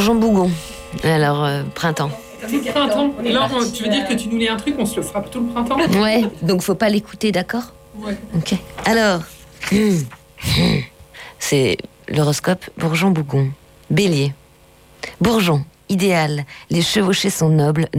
Jean Bougon. Alors, printemps. Tout le printemps. Là, tu veux dire que tu nous lis un truc, on se le frappe tout le printemps? Ouais, donc faut pas l'écouter, d'accord? Ouais. Ok. Alors, c'est l'horoscope Bourgeon Bougon. Bélier. Bourgeon, idéal. Les chevauchés sont nobles.